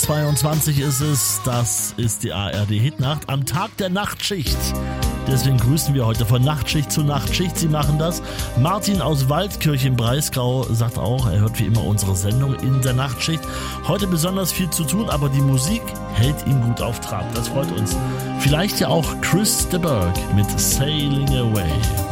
8:22 ist es, das ist die ARD-Hitnacht am Tag der Nachtschicht. Deswegen grüßen wir heute von Nachtschicht zu Nachtschicht. Sie machen das. Martin aus Waldkirch im Breisgau sagt auch, er hört wie immer unsere Sendung in der Nachtschicht. Heute besonders viel zu tun, aber die Musik hält ihn gut auf Trab. Das freut uns. Vielleicht ja auch Chris de Burgh mit Sailing Away.